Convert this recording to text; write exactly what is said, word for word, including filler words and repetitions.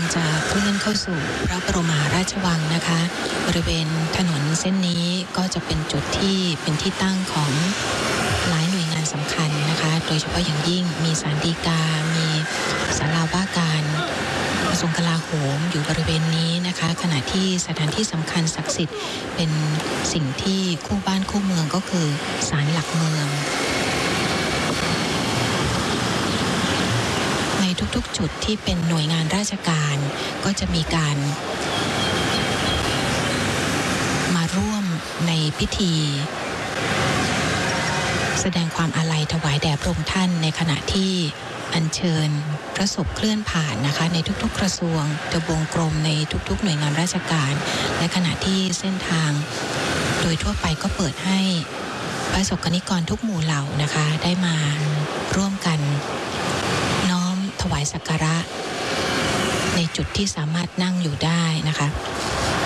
งจะเคลื่อนเข้าสู่พระบรมมหาราชวังนะคะบริเวณถนนเส้นนี้ก็จะเป็นจุดที่เป็นที่ตั้งของหลายหน่วยงานสำคัญนะคะโดยเฉพาะอย่างยิ่งมีศาลฎีกามีศาลาว่าการกระทรวงกลาโหมอยู่บริเวณนี้นะคะขณะที่สถานที่สำคัญศักดิ์สิทธิ์เป็นสิ่งที่คู่บ้านคู่เมืองก็คือศาลหลักเมืองในทุกๆจุดที่เป็นหน่วยงานราชการก็จะมีการมาร่วมในพิธีแสดงความอาลัยถวายแด่พระองค์ท่านในขณะที่อัญเชิญพระศพเคลื่อนผ่านนะคะในทุกๆกระทรวงทบวงกรมในทุกๆหน่วยงานราชการและขณะที่เส้นทางโดยทั่วไปก็เปิดให้ประสบกนิกรทุกหมู่เหล่านะคะได้มาร่วมกันน้อมถวายสักการะในจุดที่สามารถนั่งอยู่ได้นะคะ